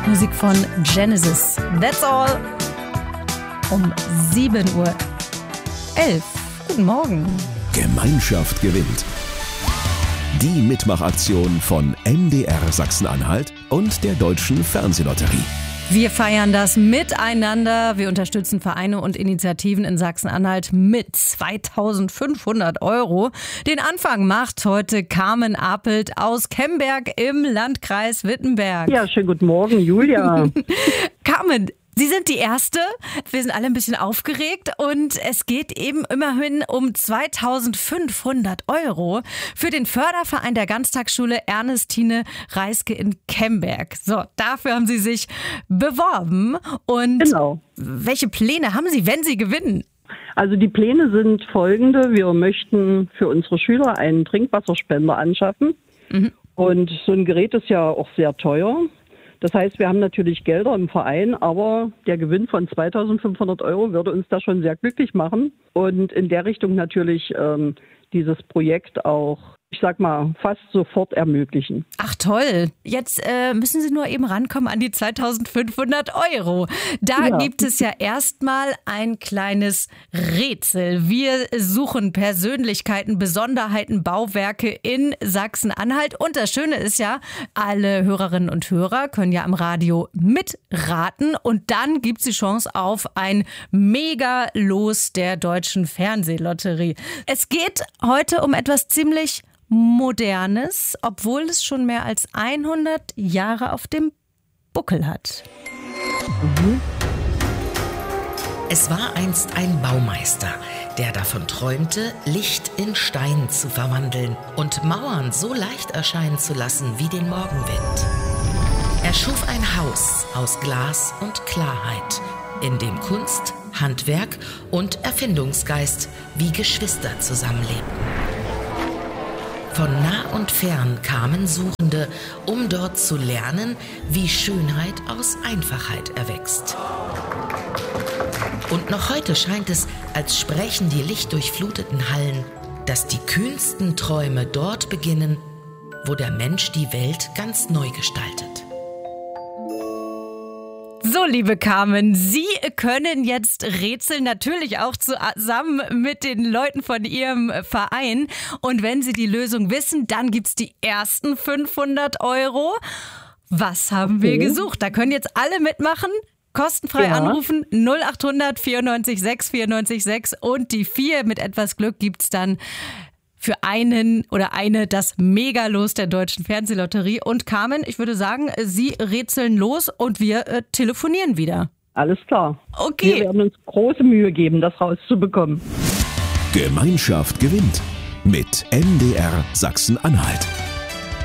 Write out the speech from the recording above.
Musik von Genesis. That's all. Um 7:11 Uhr. Guten Morgen. Gemeinschaft gewinnt. Die Mitmachaktion von MDR Sachsen-Anhalt und der Deutschen Fernsehlotterie. Wir feiern das miteinander. Wir unterstützen Vereine und Initiativen in Sachsen-Anhalt mit 2.500 €. Den Anfang macht heute Carmen Apelt aus Kemberg im Landkreis Wittenberg. Ja, schönen guten Morgen, Julia. Carmen, Sie sind die Erste. Wir sind alle ein bisschen aufgeregt und es geht eben immerhin um 2.500 € für den Förderverein der Ganztagsschule Ernestine Reiske in Kemberg. So, dafür haben Sie sich beworben. Und Genau. welche Pläne haben Sie, wenn Sie gewinnen? Also die Pläne sind folgende. Wir möchten für unsere Schüler einen Trinkwasserspender anschaffen. Und so ein Gerät ist ja auch sehr teuer. Das heißt, wir haben natürlich Gelder im Verein, aber der Gewinn von 2.500 € würde uns da schon sehr glücklich machen. Und in der Richtung natürlich dieses Projekt auch, ich sag mal, fast sofort ermöglichen. Ach toll, jetzt müssen Sie nur eben rankommen an die 2.500 €. Da gibt es ja erstmal ein kleines Rätsel. Wir suchen Persönlichkeiten, Besonderheiten, Bauwerke in Sachsen-Anhalt. Und das Schöne ist ja, alle Hörerinnen und Hörer können ja am Radio mitraten. Und dann gibt es die Chance auf ein Mega-Los der Deutschen Fernsehlotterie. Es geht heute um etwas ziemlich Modernes, obwohl es schon mehr als 100 Jahre auf dem Buckel hat. Es war einst ein Baumeister, der davon träumte, Licht in Stein zu verwandeln und Mauern so leicht erscheinen zu lassen wie den Morgenwind. Er schuf ein Haus aus Glas und Klarheit, in dem Kunst, Handwerk und Erfindungsgeist wie Geschwister zusammenlebten. Von nah und fern kamen Suchende, um dort zu lernen, wie Schönheit aus Einfachheit erwächst. Und noch heute scheint es, als sprächen die lichtdurchfluteten Hallen, dass die kühnsten Träume dort beginnen, wo der Mensch die Welt ganz neu gestaltet. So, liebe Carmen, Sie können jetzt rätseln, natürlich auch zusammen mit den Leuten von Ihrem Verein. Und wenn Sie die Lösung wissen, dann gibt's die ersten 500 €. Was haben wir gesucht? Da können jetzt alle mitmachen. Kostenfrei anrufen 0800 94 6 94 6 und die 4 mit etwas Glück gibt's dann für einen oder eine das Megalos der Deutschen Fernsehlotterie. Und Carmen, ich würde sagen, Sie rätseln los und wir telefonieren wieder. Alles klar. Okay. Wir werden uns große Mühe geben, das rauszubekommen. Gemeinschaft gewinnt mit MDR Sachsen-Anhalt.